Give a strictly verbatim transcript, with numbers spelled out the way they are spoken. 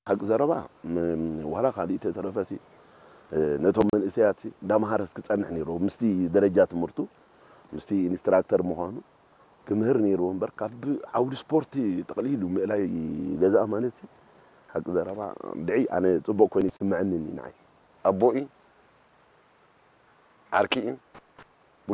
حق زربا ولا خالي تترفسي نتوم من إسياتي دام هارس كتأنح نيرو مستي درجات مرتو مستي إنستراكتور مهانو كمهر نيرو بركاب عود سبورتي تقليل ومقلاي جزاء مانتي حق زربا دعي أنا تبغى كوني سمعني نعي أبوي عركي